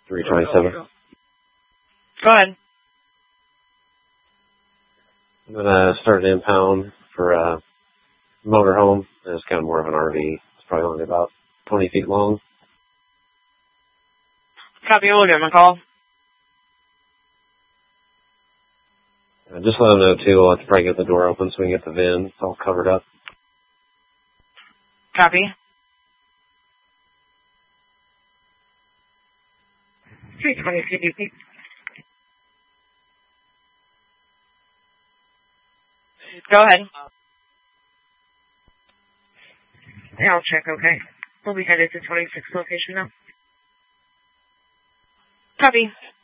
327. Go ahead. I'm going to start an impound for a motorhome. It's kind of more of an RV. It's probably only about 20 feet long. Copy, we'll give him a call. Just let them know, too. We'll have to probably get the door open so we can get the VIN. It's all covered up. Copy. 320 CDP. Go ahead. Yeah, I'll check, okay. We'll be headed to 26 location now. Copy.